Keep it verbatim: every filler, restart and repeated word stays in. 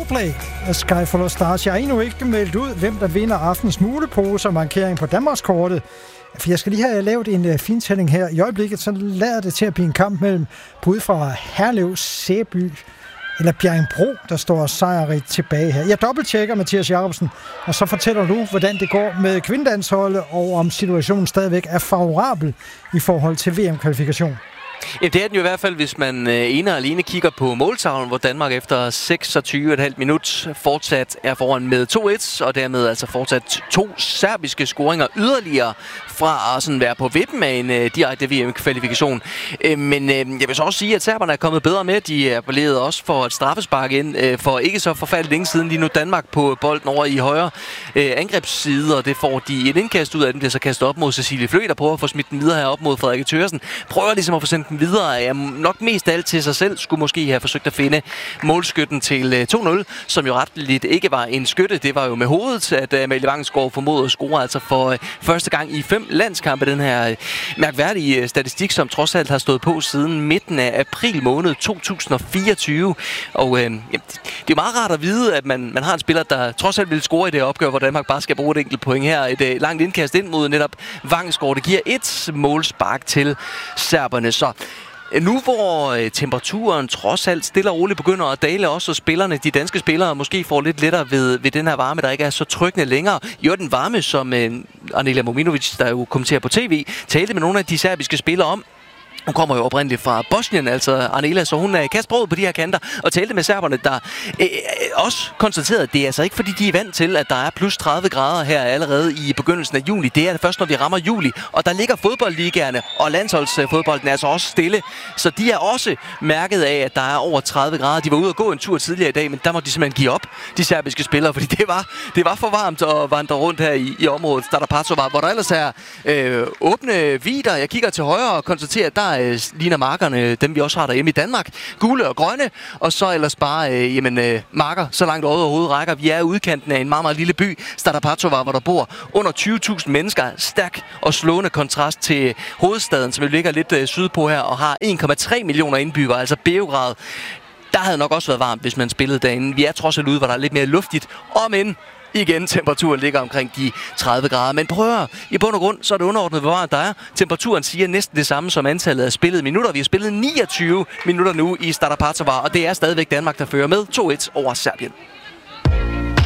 Coldplay af Sky Full of Stars. Jeg har endnu ikke meldt ud, hvem der vinder aftens mulepose og markering på Danmarkskortet. For jeg skal lige have lavet en uh, fintælling her. I øjeblikket så lader det til at blive en kamp mellem bud fra Herlev, Sæby eller Bjerringbro, der står sejrigt tilbage her. Jeg dobbelttjekker Mathias Jacobsen, og så fortæller du, hvordan det går med kvindelandsholdet, og om situationen stadigvæk er favorabel i forhold til V M-kvalifikation. Ja, det er den jo i hvert fald, hvis man øh, ene og alene kigger på måltavlen, hvor Danmark efter seksogtyve komma fem minut fortsat er foran med to et, og dermed altså fortsat to serbiske scoringer yderligere fra at sådan være på vippen af en øh, direkte V M-kvalifikation. Øh, men øh, jeg vil så også sige, at serberne er kommet bedre med. De er appelleret også for et straffespark ind øh, for ikke så forfærdeligt længe siden. Lige nu Danmark på bolden over i højre øh, angrebsside, og det får de et indkast ud af. Den bliver så kastet op mod Cecilie Flø, der prøver at få smidt den videre her op mod Frederik Thøresen. Prøver ligesom at få sendt den videre. Jeg nok mest af alt til sig selv skulle måske have forsøgt at finde målskytten til to nul, som jo retteligt ikke var en skytte. Det var jo med hovedet, at Amalie Vangsgaard formåede at score altså for første gang i fem landskampe. Den her mærkværdige statistik, som trods alt har stået på siden midten af april måned to tusind og fireogtyve. Og øh, det er meget rart at vide, at man, man har en spiller, der trods alt vil score i det opgør, hvor Danmark bare skal bruge et enkelt point her. Et øh, langt indkast ind mod netop Vangsgaard. Det giver et målspark til serberne. Så nu hvor øh, temperaturen trods alt stille og roligt begynder at dale også, og spillerne, de danske spillere, måske får lidt lettere ved, ved den her varme, der ikke er så trykkende længere. Jo, den varme, som øh, Anelija Mominovic, der jo kommenterer på tv, talte med nogle af de serbiske spillere om. Hun kommer jo oprindeligt fra Bosnien, altså Anela, så hun er kastbrød på de her kanter og talte med serberne, der øh, også konstaterede, at det er altså ikke fordi, de er vant til, at der er plus tredive grader her allerede i begyndelsen af juli. Det er det først, når vi rammer juli, og der ligger fodboldligaerne, og landsholdsfodbolden er altså også stille, så de er også mærket af, at der er over tredive grader. De var ude og gå en tur tidligere i dag, men der må de simpelthen give op, de serbiske spillere, fordi det var, det var for varmt at vandre rundt her i, i området Stara Pacova, hvor der ellers er øh, åbne vider. Jeg kigger til højre og konstaterer, at der øh, ligner markerne, dem vi også har derhjemme i Danmark, gule og grønne, og så ellers bare øh, jamen, øh, marker, så langt øjet overhovedet rækker. Vi er i udkanten af en meget, meget lille by, Stara Pacova, hvor der bor under tyve tusind mennesker. Stærk og slående kontrast til hovedstaden, som jo ligger lidt øh, sydpå her, og har en komma tre millioner indbyggere, altså Beograd. Der havde nok også været varmt, hvis man spillede derinde. Vi er trods alt ude, hvor der er lidt mere luftigt, om end igen, temperaturen ligger omkring de tredive grader. Men prøv at høre, i bund og grund, så er det underordnet, hvor varmt der er. Temperaturen siger næsten det samme som antallet af spillede minutter. Vi har spillet niogtyve minutter nu i Stara Pacova, og det er stadigvæk Danmark, der fører med to et over Serbien.